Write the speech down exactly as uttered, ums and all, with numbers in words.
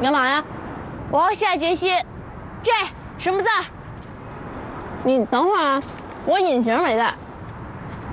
干嘛呀？ 我要下决心。J 什么字？ 你等会儿啊，我隐形没带。